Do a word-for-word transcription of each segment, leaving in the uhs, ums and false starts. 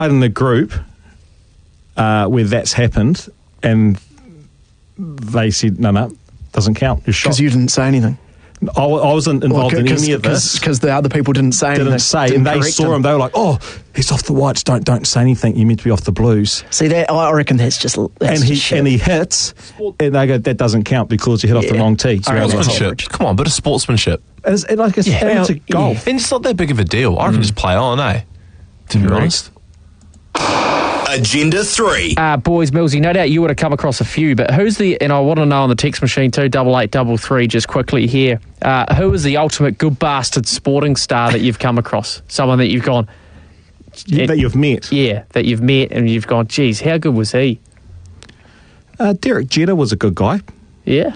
in the group uh, where that's happened, and they said, no, no, doesn't count. You're shot. Because you didn't say anything. I, I wasn't involved well, in any of this. Because the other people didn't say didn't anything. Say, didn't and they saw him. him. They were like, "Oh, he's off the whites. Don't don't say anything. You're meant to be off the blues." See, that I reckon that's just that's and he just shit. and he hits, and they go, "That doesn't count because you hit off Yeah. the wrong tee." So Sportsmanship. Come on, bit of sportsmanship. It's, it, like it's Yeah. amateur Yeah. golf. And it's not that big of a deal. I reckon just play on, eh? To be Mm. honest. Agenda three. Uh, boys, Millsy, no doubt you would have come across a few, but who's the, and I want to know on the text machine too, double eight double three, just quickly here, uh, who is the ultimate good bastard sporting star that you've come across? Someone that you've gone... You, that you've met. Yeah, that you've met and you've gone, geez, how good was he? Uh, Derek Jeter was a good guy. Yeah?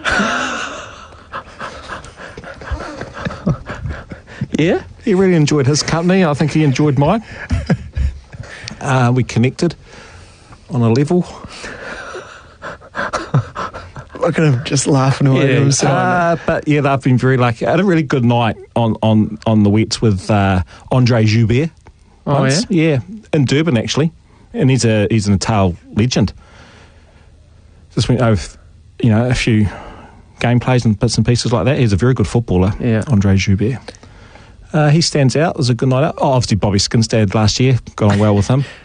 Yeah? He really enjoyed his company. I think he enjoyed mine. Uh, we connected on a level. Look at him just laughing away Yeah. to himself. Uh, but yeah, they've been very lucky. I had a really good night on, on, on the wets with uh, Andre Joubert. Oh, once. yeah? Yeah, in Durban actually. And he's a he's an Natal legend. Just went over, you know, a few gameplays and bits and pieces like that. He's a very good footballer, Yeah. Andre Joubert. Uh, he stands out. It was a good night out. Oh, obviously Bobby Skinstad last year. Got on well with him.